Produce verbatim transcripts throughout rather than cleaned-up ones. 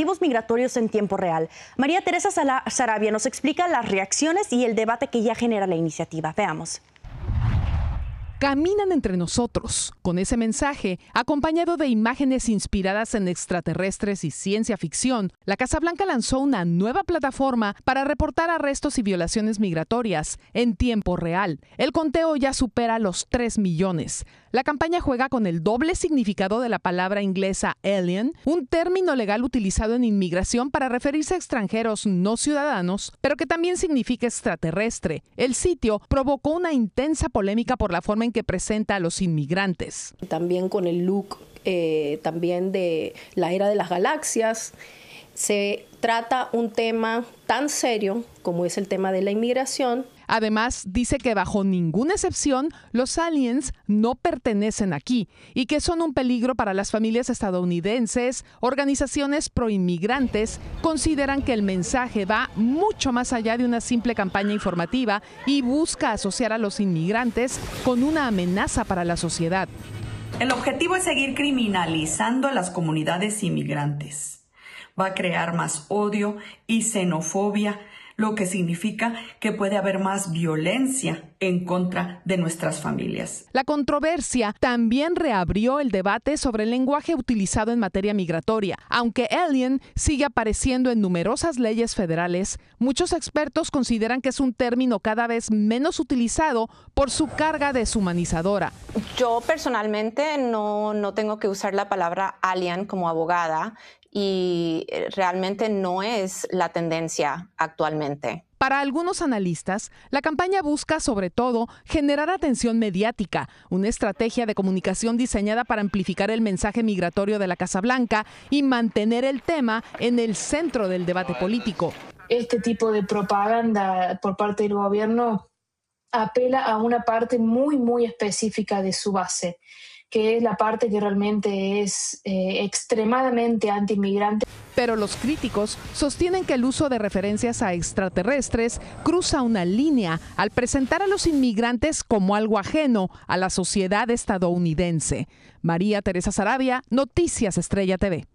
operativos migratorios en tiempo real. María Teresa Saravia nos explica las reacciones y el debate que ya genera la iniciativa. Veamos. Caminan entre nosotros. Con ese mensaje, acompañado de imágenes inspiradas en extraterrestres y ciencia ficción, la Casa Blanca lanzó una nueva plataforma para reportar arrestos y violaciones migratorias en tiempo real. El conteo ya supera los tres millones. La campaña juega con el doble significado de la palabra inglesa alien, un término legal utilizado en inmigración para referirse a extranjeros no ciudadanos, pero que también significa extraterrestre. El sitio provocó una intensa polémica por la forma en que presenta a los inmigrantes. También con el look eh, también de la era de las galaxias. Se trata un tema tan serio como es el tema de la inmigración. Además, dice que bajo ninguna excepción los aliens no pertenecen aquí y que son un peligro para las familias estadounidenses. Organizaciones proinmigrantes consideran que el mensaje va mucho más allá de una simple campaña informativa y busca asociar a los inmigrantes con una amenaza para la sociedad. El objetivo es seguir criminalizando a las comunidades inmigrantes. Va a crear más odio y xenofobia, lo que significa que puede haber más violencia en contra de nuestras familias. La controversia también reabrió el debate sobre el lenguaje utilizado en materia migratoria. Aunque alien sigue apareciendo en numerosas leyes federales, muchos expertos consideran que es un término cada vez menos utilizado por su carga deshumanizadora. Yo personalmente no, no tengo que usar la palabra alien como abogada, y realmente no es la tendencia actualmente. Para algunos analistas, la campaña busca sobre todo generar atención mediática, una estrategia de comunicación diseñada para amplificar el mensaje migratorio de la Casa Blanca y mantener el tema en el centro del debate político. Este tipo de propaganda por parte del gobierno apela a una parte muy, muy específica de su base, que es la parte que realmente es eh, extremadamente anti-inmigrante. Pero los críticos sostienen que el uso de referencias a extraterrestres cruza una línea al presentar a los inmigrantes como algo ajeno a la sociedad estadounidense. María Teresa Saravia, Noticias Estrella T V.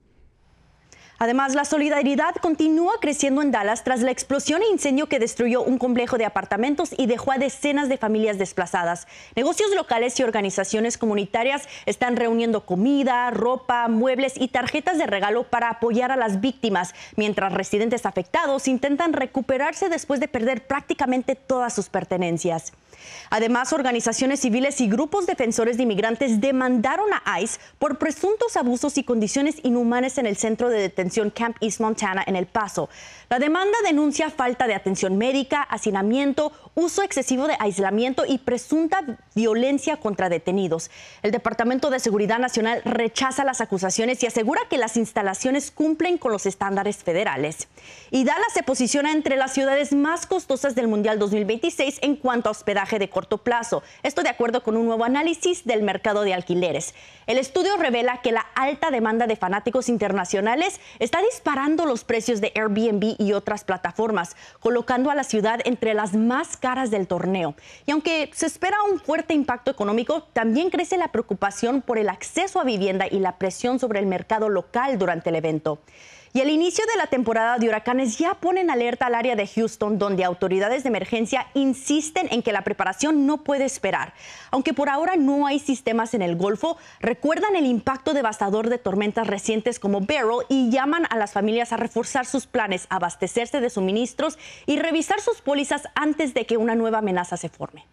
Además, la solidaridad continúa creciendo en Dallas tras la explosión e incendio que destruyó un complejo de apartamentos y dejó a decenas de familias desplazadas. Negocios locales y organizaciones comunitarias están reuniendo comida, ropa, muebles y tarjetas de regalo para apoyar a las víctimas, mientras residentes afectados intentan recuperarse después de perder prácticamente todas sus pertenencias. Además, organizaciones civiles y grupos defensores de inmigrantes demandaron a ICE por presuntos abusos y condiciones inhumanas en el centro de detención Camp East Montana en El Paso. La demanda denuncia falta de atención médica, hacinamiento, uso excesivo de aislamiento y presunta violencia contra detenidos. El Departamento de Seguridad Nacional rechaza las acusaciones y asegura que las instalaciones cumplen con los estándares federales. Y Dallas se posiciona entre las ciudades más costosas del Mundial dos mil veintiséis en cuanto a hospedaje de corto plazo. Esto de acuerdo con un nuevo análisis del mercado de alquileres. El estudio revela que la alta demanda de fanáticos internacionales está disparando los precios de Airbnb y otras plataformas, colocando a la ciudad entre las más caras del torneo. Y aunque se espera un fuerte impacto económico, también crece la preocupación por el acceso a vivienda y la presión sobre el mercado local durante el evento. Y el inicio de la temporada de huracanes ya pone en alerta al área de Houston, donde autoridades de emergencia insisten en que la preparación no puede esperar. Aunque por ahora no hay sistemas en el Golfo, recuerdan el impacto devastador de tormentas recientes como Beryl y llaman a las familias a reforzar sus planes, abastecerse de suministros y revisar sus pólizas antes de que una nueva amenaza se forme.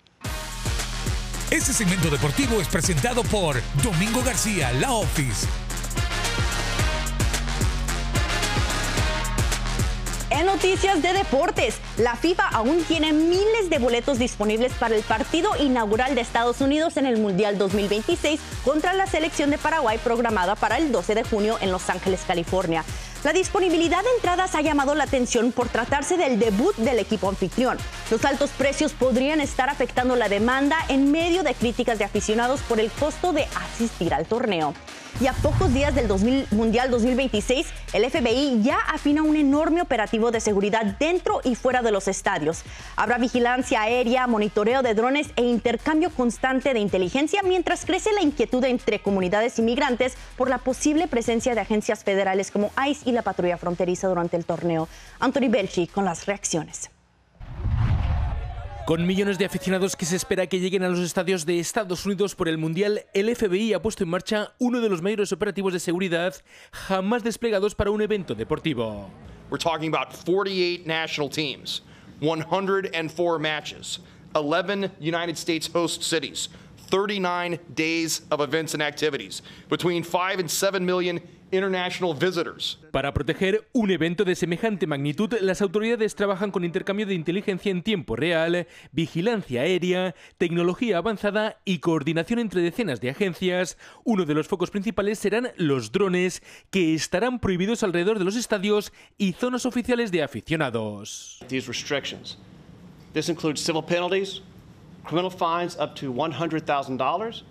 Este segmento deportivo es presentado por Domingo García, La Office. En noticias de deportes, la FIFA aún tiene miles de boletos disponibles para el partido inaugural de Estados Unidos en el Mundial dos mil veintiséis contra la selección de Paraguay programada para el doce de junio en Los Ángeles, California. La disponibilidad de entradas ha llamado la atención por tratarse del debut del equipo anfitrión. Los altos precios podrían estar afectando la demanda en medio de críticas de aficionados por el costo de asistir al torneo. Y a pocos días del dos mil, Mundial dos mil veintiséis, el F B I ya afina un enorme operativo de seguridad dentro y fuera de los estadios. Habrá vigilancia aérea, monitoreo de drones e intercambio constante de inteligencia, mientras crece la inquietud entre comunidades inmigrantes por la posible presencia de agencias federales como ICE y la patrulla fronteriza durante el torneo. Anthony Belchi con las reacciones. Con millones de aficionados que se espera que lleguen a los estadios de Estados Unidos por el Mundial, el F B I ha puesto en marcha uno de los mayores operativos de seguridad jamás desplegados para un evento deportivo. We're talking about forty-eight national teams, one hundred four matches, eleven United States host cities, thirty-nine days of events and activities, between five and seven million international visitors. Para proteger un evento de semejante magnitud, las autoridades trabajan con intercambio de inteligencia en tiempo real, vigilancia aérea, tecnología avanzada y coordinación entre decenas de agencias. Uno de los focos principales serán los drones, que estarán prohibidos alrededor de los estadios y zonas oficiales de aficionados. These restrictions. This includes civil penalties, criminal fines up to one hundred thousand dollars.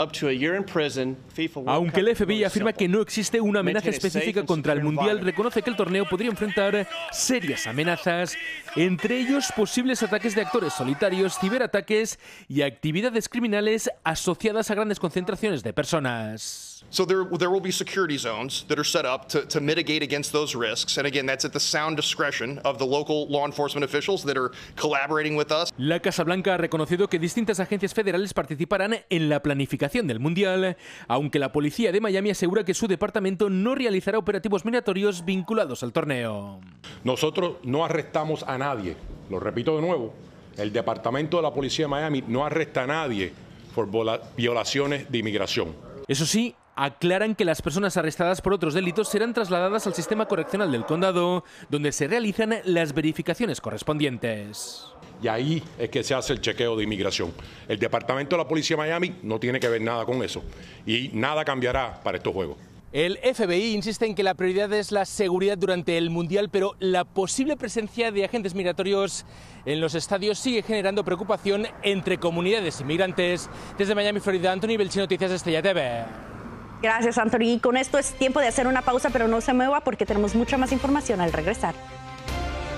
Aunque el F B I afirma que no existe una amenaza específica contra el Mundial, reconoce que el torneo podría enfrentar serias amenazas, entre ellos posibles ataques de actores solitarios, ciberataques y actividades criminales asociadas a grandes concentraciones de personas. So there, there will be security zones that are set up to, to mitigate against those risks. And again, that's at the sound discretion of the local law enforcement officials that are collaborating with us. La Casa Blanca ha reconocido que distintas agencias federales participarán en la planificación del Mundial, aunque la policía de Miami asegura que su departamento no realizará operativos migratorios vinculados al torneo. Nosotros no arrestamos a nadie, lo repito de nuevo, el departamento de la policía de Miami no arresta a nadie por violaciones de inmigración. Eso sí, aclaran que las personas arrestadas por otros delitos serán trasladadas al sistema correccional del condado, donde se realizan las verificaciones correspondientes. Y ahí es que se hace el chequeo de inmigración. El departamento de la policía de Miami no tiene que ver nada con eso y nada cambiará para estos juegos. El F B I insiste en que la prioridad es la seguridad durante el Mundial, pero la posible presencia de agentes migratorios en los estadios sigue generando preocupación entre comunidades inmigrantes. Desde Miami, Florida, Anthony Belchi, Noticias Estella T V. Gracias, Anthony. Y con esto es tiempo de hacer una pausa, pero no se mueva porque tenemos mucha más información al regresar.